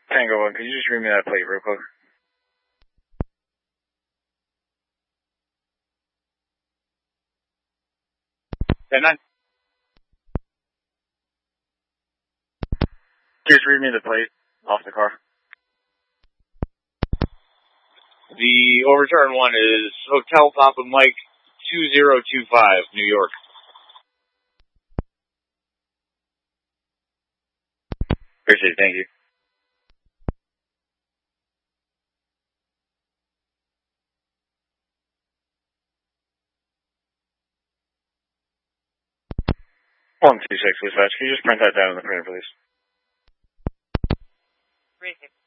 Tango 1, could you just read me that plate real quick? 10-9. Just read me the plate off the car. The overturn one is Hotel Papa Mike 2025, New York. Appreciate it, thank you. One 2-6 dispatch. Can you just print that down in the printer, please? 3-6.